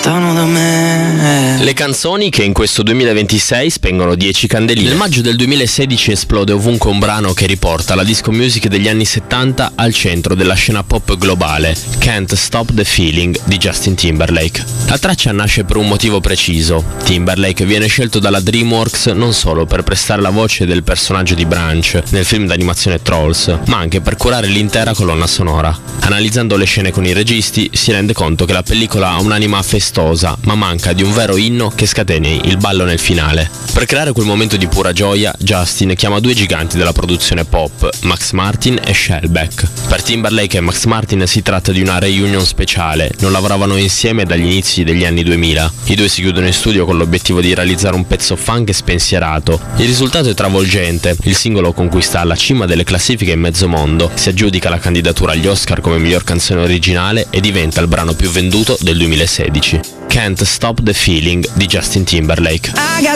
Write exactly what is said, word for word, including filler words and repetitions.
lontano da me. Le canzoni che in questo duemilaventisei spengono dieci candeline. Nel maggio del duemilasedici esplode ovunque un brano che riporta la disco music degli anni settanta al centro della scena pop globale, Can't Stop the Feeling di Justin Timberlake. La traccia nasce per un motivo preciso. Timberlake viene scelto dalla DreamWorks non solo per prestare la voce del personaggio di Branch nel film d'animazione Trolls, ma anche per curare l'intera colonna sonora. Analizzando le scene con i registi si rende conto che la pellicola ha un'anima festosa, ma manca di un vero inno che scateni il ballo nel finale. Per creare quel momento di pura gioia, Justin chiama due giganti della produzione pop, Max Martin e Shellback. Per Timberlake e Max Martin si tratta di una reunion speciale, non lavoravano insieme dagli inizi degli anni duemila. I due si chiudono in studio con l'obiettivo di realizzare un pezzo funk e spensierato. Il risultato è travolgente, il singolo conquista la cima delle classifiche in mezzo mondo, si aggiudica la candidatura agli Oscar come miglior canzone originale e diventa il brano più venduto del duemilasedici. Can't Stop the Feeling di Justin Timberlake.